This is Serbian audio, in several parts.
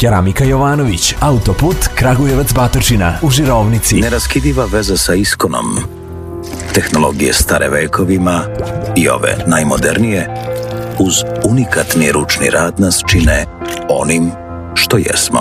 Keramika Jovanović, autoput Kragujevac-Batočina u Žirovnici. Neraskidiva veza sa Iskonom. Tehnologije stare vekovima i ove najmodernije uz unikatni ručni rad nas čine onim što jesmo.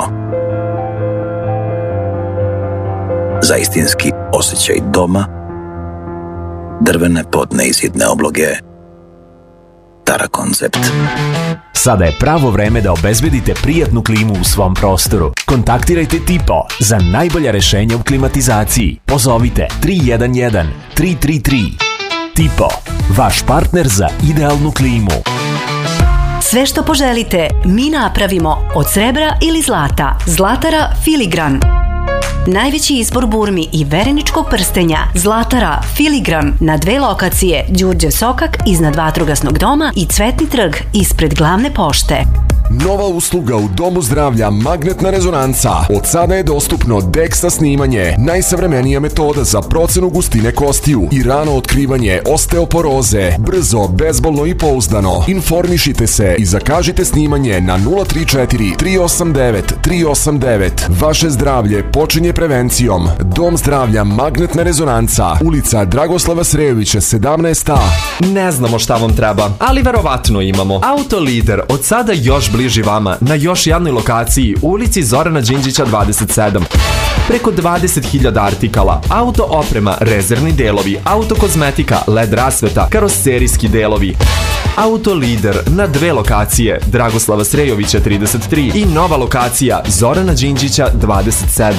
Za istinski osjećaj doma, drvene podneizidne obloge, Tara Koncept. Sada je pravo vreme da obezbedite prijatnu klimu u svom prostoru. Kontaktirajte Tipo za najbolja rešenja u klimatizaciji. Pozovite 311 333. Tipo, vaš partner za idealnu klimu. Sve što poželite, mi napravimo od srebra ili zlata. Zlatara Filigran. Najveći izbor burmi i vereničkog prstenja. Zlatara Filigran na 2 lokacije: Đurđev sokak iznad Vatrogasnog doma i Cvetni trg ispred glavne pošte. Nova usluga u Domu zdravlja Magnetna rezonanca. Od sada je dostupno DEXA snimanje, najsavremenija metoda za procenu gustine kostiju i rano otkrivanje osteoporoze. Brzo, bezbolno i pouzdano. Informišite se i zakažite snimanje na 034 389 389. Vaše zdravlje počinje prevencijom. Dom zdravlja Magnetna rezonanca, ulica Dragoslava Srejovića 17A. Ne znamo šta vam treba, ali verovatno imamo. Autolider od sada još bliži vama na još jednoj lokaciji u ulici Zorana Đinđića 27. Preko 20.000 artikala, auto oprema, rezervni delovi, auto kozmetika, LED rasveta, karoserijski delovi. Autolider na 2 lokacije: Dragoslava Srejovića 33 i nova lokacija Zorana Đinđića 27.